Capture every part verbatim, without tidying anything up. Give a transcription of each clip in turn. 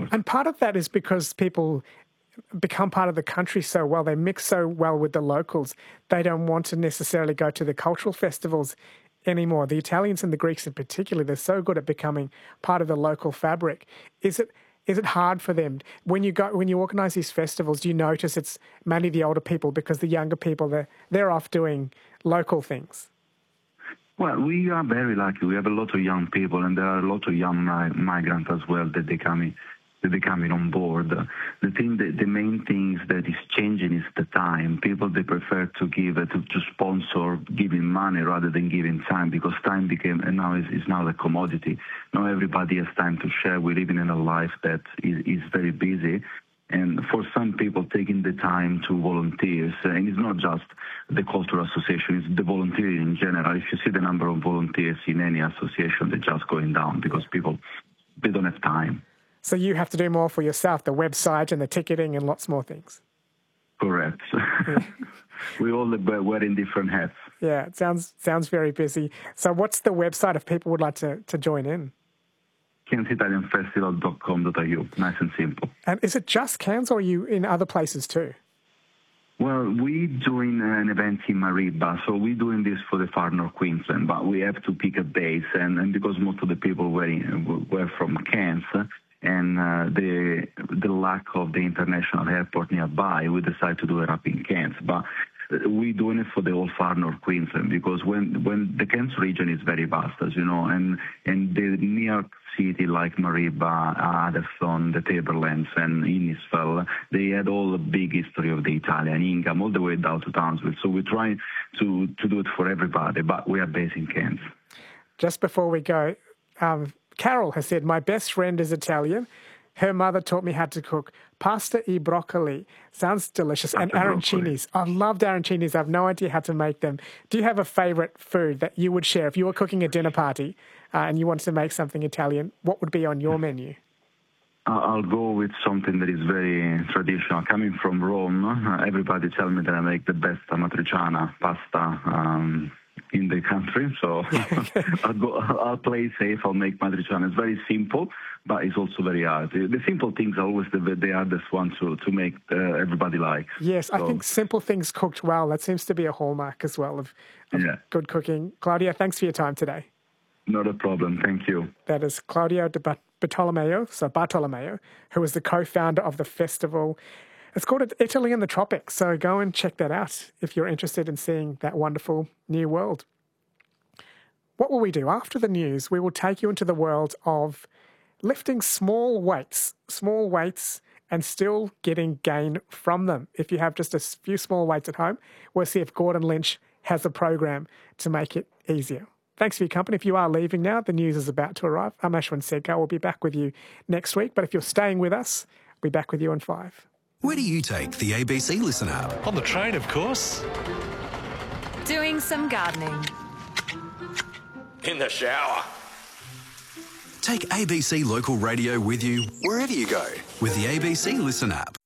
forth. And part of that is because people become part of the country so well, they mix so well with the locals, they don't want to necessarily go to the cultural festivals anymore. The Italians and the Greeks in particular, they're so good at becoming part of the local fabric. Is it is it hard for them when you go when you organise these festivals? Do you notice it's mainly the older people because the younger people they're they're off doing local things? Well, we are very lucky. We have a lot of young people, and there are a lot of young mi- migrants as well that they coming that they coming on board. The thing, that, the main things that is changing is the time. People they prefer to give uh, to, to sponsor giving money rather than giving time, because time became and now is, is now a commodity. Now everybody has time to share. We're living in a life that is, is very busy. And for some people, taking the time to volunteer, and it's not just the cultural association, it's the volunteering in general. If you see the number of volunteers in any association, they're just going down because people, they don't have time. So you have to do more for yourself, the website and the ticketing and lots more things. Correct. Yeah. We all wearing different hats. Yeah, it sounds sounds very busy. So what's the website if people would like to, to join in? Cairns Italian Festival dot com dot a u. Nice and simple. And is it just Cairns or are you in other places too? Well, we're doing an event in Mariba, so we're doing this for the far north Queensland, but we have to pick a base, and, and because most of the people were, in, were from Cairns, and uh, the the lack of the international airport nearby, we decided to do it up in Cairns. But we're doing it for the whole far north Queensland, because when when the Cairns region is very vast, as you know, and and the near city like Mariba, Atherstone, the Tablelands, and Innisfail, they had all a big history of the Italian income all the way down to Townsville. So we're trying to to do it for everybody, but we are based in Cairns. Just before we go, um, Carol has said, my best friend is Italian. Her mother taught me how to cook pasta e broccoli. Sounds delicious. Pasta and arancinis. I loved arancinis. I have no idea how to make them. Do you have a favourite food that you would share? If you were cooking a dinner party uh, and you wanted to make something Italian, what would be on your menu? I'll go with something that is very traditional. Coming from Rome, uh, everybody tells me that I make the best amatriciana pasta um, in the country. So I'll, go, I'll play safe. I'll make matriciana. It's very simple, but it's also very hard. The simple things are always the, the hardest ones to, to make uh, everybody like. Yes, so. I think simple things cooked well, that seems to be a hallmark as well of, of yeah. good cooking. Claudio, thanks for your time today. Not a problem. Thank you. That is Claudio de Bartolomeo, so Bartolomeo, who is the co-founder of the festival. It's called Italy in the Tropics, so go and check that out if you're interested in seeing that wonderful new world. What will we do? After the news, we will take you into the world of lifting small weights, small weights, and still getting gain from them. If you have just a few small weights at home, we'll see if Gordon Lynch has a program to make it easier. Thanks for your company. If you are leaving now, the news is about to arrive. I'm Ashwin Sedkar. We'll be back with you next week. But if you're staying with us, we'll be back with you in five. Where do you take the A B C Listen app? On the train, of course. Doing some gardening. In the shower. Take A B C Local Radio with you wherever you go with the A B C Listen app.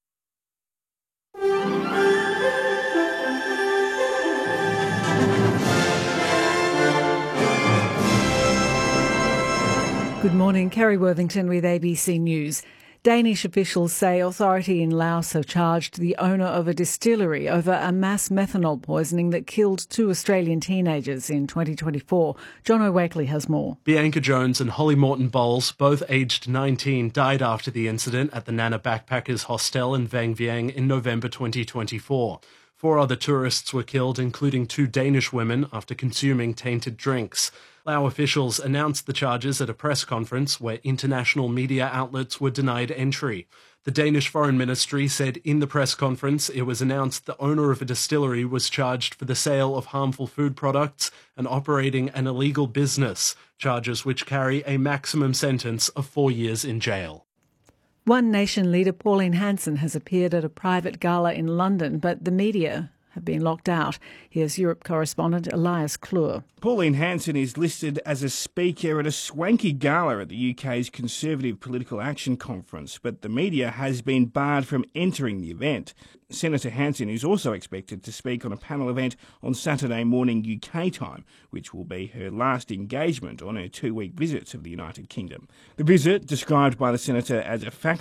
Good morning, Kerry Worthington with A B C News. Danish officials say authority in Laos have charged the owner of a distillery over a mass methanol poisoning that killed two Australian teenagers in twenty twenty-four. John O'Wakely has more. Bianca Jones and Holly Morton Bowles, both aged nineteen, died after the incident at the Nana Backpackers Hostel in Vang Vieng in November twenty twenty-four. Four other tourists were killed, including two Danish women, after consuming tainted drinks. Lao officials announced the charges at a press conference where international media outlets were denied entry. The Danish Foreign Ministry said in the press conference it was announced the owner of a distillery was charged for the sale of harmful food products and operating an illegal business, charges which carry a maximum sentence of four years in jail. One Nation leader Pauline Hanson has appeared at a private gala in London, but the media have been locked out. Here's Europe correspondent Elias Klur. Pauline Hanson is listed as a speaker at a swanky gala at the U K's Conservative Political Action Conference, but the media has been barred from entering the event. Senator Hanson is also expected to speak on a panel event on Saturday morning U K time, which will be her last engagement on her two-week visit to the United Kingdom. The visit, described by the senator as a fact